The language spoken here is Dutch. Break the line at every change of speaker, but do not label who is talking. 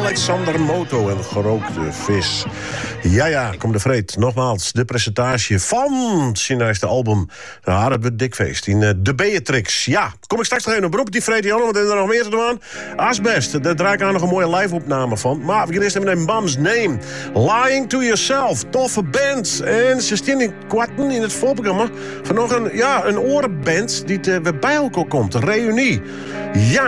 Alexander Moto en gerookte vis. Ja, kom de vreed. Nogmaals, de presentatie van zijn nieuwste album. Nou, dat wordt dikfeest. In de Beatrix. Ja, kom ik straks nog even een beroep die vreed, Jan, want er nog meer te doen. Asbest, daar draai ik aan nog een mooie live-opname van. Maar we gaan eerst even naar Bam's Name. Lying to Yourself, toffe band. En ze staan in kwarten in het voorprogramma van nog een orenband die weer bij elkaar komt. Een reunie. Ja,